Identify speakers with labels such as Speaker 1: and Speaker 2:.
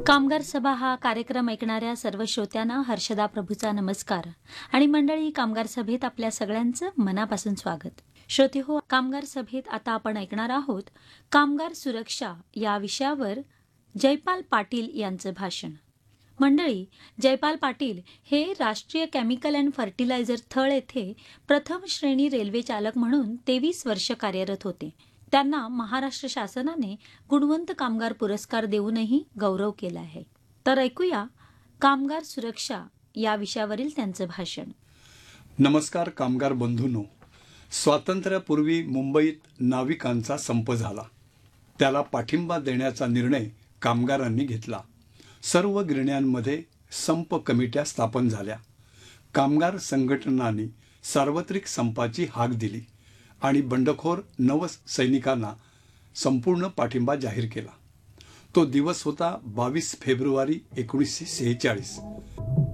Speaker 1: कामगार सभा हा कार्यक्रम ऐकणाऱ्या सर्व श्रोत्यांना हर्षदा प्रभूचा नमस्कार आणि मंडळी, कामगार सभेत आपल्या सगळ्यांचं मनापासून स्वागत. श्रोते हो, कामगार सभेत आता आपण ऐकणार आहोत कामगार सुरक्षा या विषयावर जयपाल पाटील यांचं भाषण. मंडळी, जयपाल पाटील हे राष्ट्रीय केमिकल अँड फर्टिलायझर थळ येथे प्रथम श्रेणी रेल्वे चालक म्हणून 23 वर्ष कार्यरत होते. त्यांना महाराष्ट्र शासनाने गुणवंत कामगार पुरस्कार देऊनही गौरव केला आहे. तर ऐकूया कामगार सुरक्षा या विषयावरील त्यांचं भाषण.
Speaker 2: नमस्कार कामगार बंधूंनो. स्वातंत्र्यापूर्वी मुंबईत नाविकांचा संप झाला. त्याला पाठिंबा देण्याचा निर्णय कामगारांनी घेतला. सर्व गिरण्यांमध्ये संप कमिट्या स्थापन झाल्या. कामगार संघटनांनी सार्वत्रिक संपाची हाक दिली आणि बंडखोर नवसैनिकांना संपूर्ण पाठिंबा जाहीर केला. तो दिवस होता 22 फेब्रुवारी 1946.